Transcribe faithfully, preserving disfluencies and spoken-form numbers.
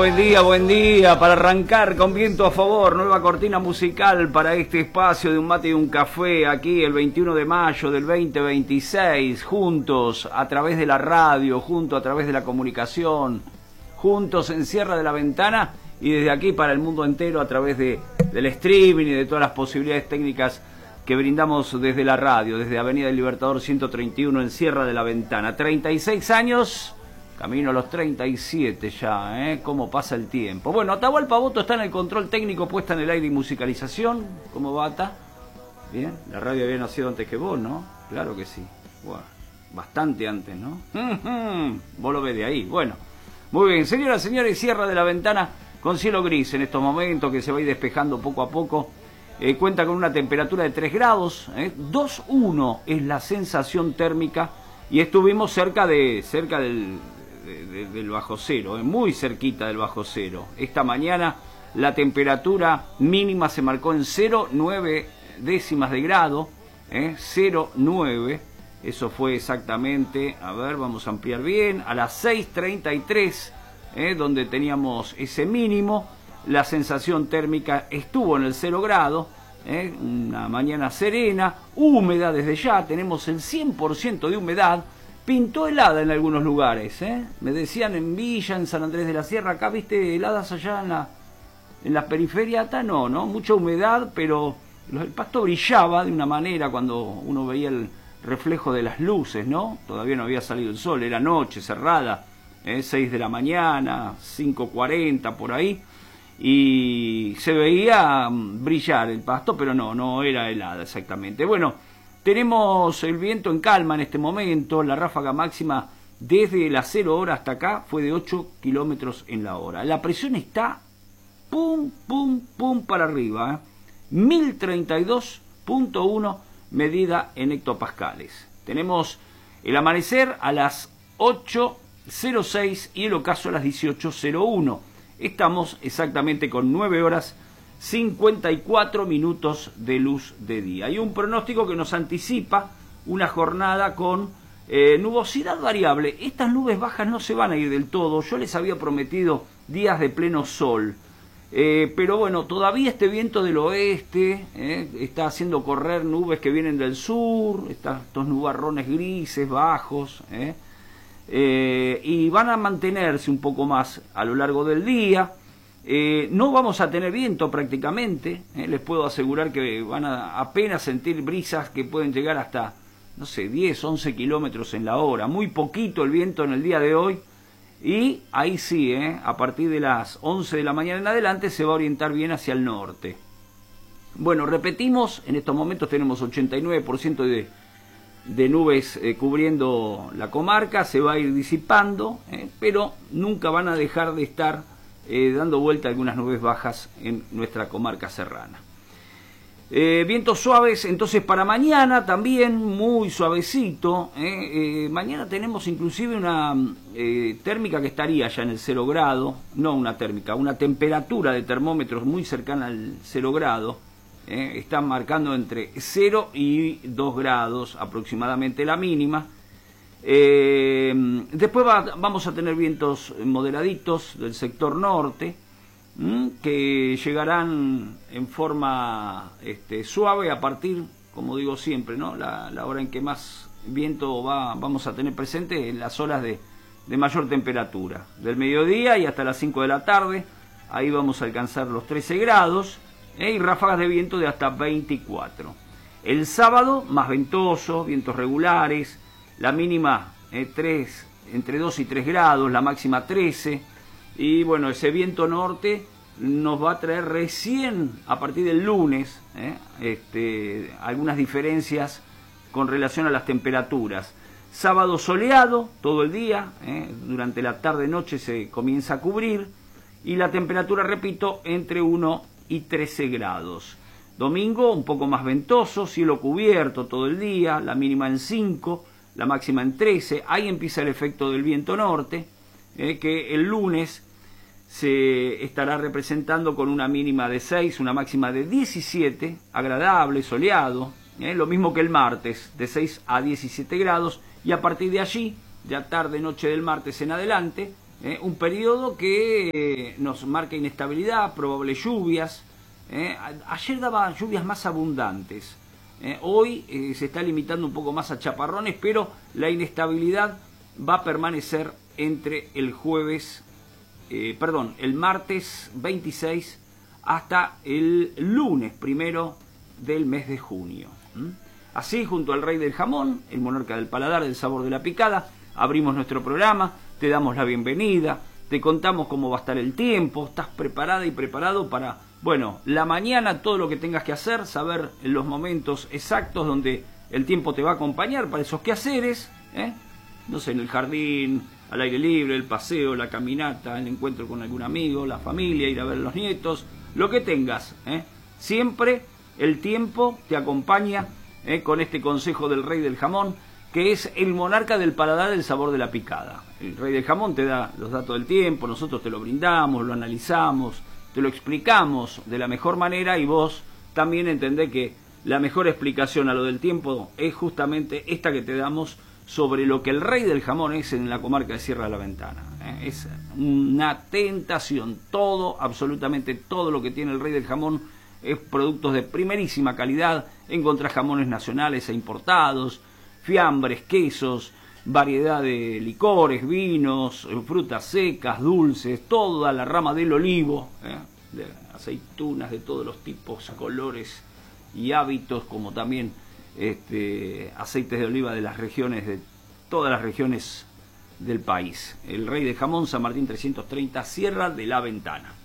Buen día, buen día, para arrancar con viento a favor, nueva cortina musical para este espacio de un mate y un café, aquí el veintiuno de mayo del veinte veintiséis, juntos a través de la radio, juntos a través de la comunicación, juntos en Sierra de la Ventana y desde aquí para el mundo entero a través de, del streaming y de todas las posibilidades técnicas que brindamos desde la radio, desde Avenida del Libertador ciento treinta y uno en Sierra de la Ventana. treinta y seis años... Camino a los treinta y siete ya, ¿eh? Cómo pasa el tiempo. Bueno, Atahualpa Boto está en el control técnico, puesta en el aire y musicalización. ¿Cómo va, Ata? Bien, la radio había nacido antes que vos, ¿no? Claro que sí. Bueno, bastante antes, ¿no? Vos lo ves de ahí. Bueno, muy bien. Señoras y señores, Sierra de la Ventana con cielo gris en estos momentos, que se va a ir despejando poco a poco. Eh, cuenta con una temperatura de tres grados, ¿eh? dos uno es la sensación térmica. Y estuvimos cerca de cerca del... De, de, del bajo cero, eh, muy cerquita del bajo cero. Esta mañana la temperatura mínima se marcó en cero coma nueve décimas de grado, eh, cero coma nueve, eso fue exactamente, a ver, vamos a ampliar bien, a las seis treinta y tres, eh, donde teníamos ese mínimo, la sensación térmica estuvo en el cero grado, eh, una mañana serena, húmeda desde ya, tenemos el cien por ciento de humedad. Pintó helada en algunos lugares, ¿eh? Me decían en Villa, en San Andrés de la Sierra, acá viste heladas allá en la, en la periferia, acá no, ¿no? Mucha humedad, pero el pasto brillaba de una manera cuando uno veía el reflejo de las luces, ¿no? Todavía no había salido el sol, era noche, cerrada, ¿eh? seis de la mañana, cinco cuarenta por ahí, y se veía brillar el pasto, pero no, no era helada exactamente. Bueno, tenemos el viento en calma en este momento, la ráfaga máxima desde las cero horas hasta acá fue de ocho kilómetros en la hora. La presión está pum, pum, pum para arriba, ¿eh? mil treinta y dos punto uno medida en hectopascales. Tenemos el amanecer a las ocho cero seis y el ocaso a las dieciocho cero uno. Estamos exactamente con nueve horas cincuenta y cuatro minutos de luz de día. Hay un pronóstico que nos anticipa una jornada con eh, nubosidad variable. Estas nubes bajas no se van a ir del todo. Yo les había prometido días de pleno sol. Eh, pero bueno, todavía este viento del oeste eh, está haciendo correr nubes que vienen del sur, está, estos nubarrones grises, bajos, eh, eh, y van a mantenerse un poco más a lo largo del día. Eh, no vamos a tener viento prácticamente, eh, les puedo asegurar que van a apenas sentir brisas que pueden llegar hasta, no sé, diez, once kilómetros en la hora, muy poquito el viento en el día de hoy, y ahí sí, eh, a partir de las once de la mañana en adelante se va a orientar bien hacia el norte. Bueno, repetimos, en estos momentos tenemos ochenta y nueve por ciento de, de nubes eh, cubriendo la comarca, se va a ir disipando, eh, pero nunca van a dejar de estar Eh, dando vuelta algunas nubes bajas en nuestra comarca serrana. Eh, vientos suaves entonces para mañana también, muy suavecito. Eh, eh, mañana tenemos inclusive una eh, térmica que estaría ya en el cero grado, no una térmica, una temperatura de termómetros muy cercana al cero grado. Eh, están marcando entre cero y dos grados aproximadamente la mínima. Eh, después va, vamos a tener vientos moderaditos del sector norte, ¿m? que llegarán en forma este, suave a partir, como digo siempre, ¿no? la, la hora en que más viento va, vamos a tener presente en las horas de, de mayor temperatura, del mediodía y hasta las cinco de la tarde. Ahí vamos a alcanzar los trece grados, ¿eh? y ráfagas de viento de hasta veinticuatro. El sábado más ventoso, vientos regulares. La mínima eh, tres, entre dos y tres grados, la máxima trece. Y bueno, ese viento norte nos va a traer recién a partir del lunes eh, este, algunas diferencias con relación a las temperaturas. Sábado soleado todo el día, eh, durante la tarde-noche se comienza a cubrir. Y la temperatura, repito, entre uno y trece grados. Domingo un poco más ventoso, cielo cubierto todo el día, la mínima en cinco. La máxima en trece, ahí empieza el efecto del viento norte, eh, que el lunes se estará representando con una mínima de seis, una máxima de diecisiete, agradable, soleado, eh, lo mismo que el martes, de seis a diecisiete grados, y a partir de allí, ya tarde, noche del martes en adelante, ¿eh? Un periodo que eh, nos marca inestabilidad, probables lluvias. ¿eh? Ayer daba lluvias más abundantes. ¿eh? Hoy eh, se está limitando un poco más a chaparrones, pero la inestabilidad va a permanecer entre el jueves, eh, perdón, el martes veintiséis hasta el lunes primero del mes de junio. ¿Mm? Así, junto al Rey del Jamón, el monarca del paladar, del sabor de la picada, abrimos nuestro programa, te damos la bienvenida, te contamos cómo va a estar el tiempo, estás preparada y preparado para, bueno, la mañana, todo lo que tengas que hacer, saber los momentos exactos donde el tiempo te va a acompañar para esos quehaceres, ¿eh? No sé, en el jardín, al aire libre, el paseo, la caminata, el encuentro con algún amigo, la familia, ir a ver a los nietos, lo que tengas, ¿eh? Siempre el tiempo te acompaña, ¿eh? Con este consejo del Rey del Jamón, que es el monarca del paladar, del sabor de la picada. El Rey del Jamón te da los datos del tiempo, nosotros te lo brindamos, lo analizamos, te lo explicamos de la mejor manera, y vos también entendés que la mejor explicación a lo del tiempo es justamente esta que te damos sobre lo que el Rey del Jamón es en la comarca de Sierra de la Ventana. ¿eh? Es una tentación, todo, absolutamente todo lo que tiene el Rey del Jamón es productos de primerísima calidad. Encontrás jamones nacionales e importados, fiambres, quesos, variedad de licores, vinos, frutas secas, dulces, toda la rama del olivo, ¿eh? de aceitunas de todos los tipos, colores y hábitos, como también este, aceites de oliva de las regiones, de todas las regiones del país. El Rey del Jamón, San Martín trescientos treinta, Sierra de la Ventana.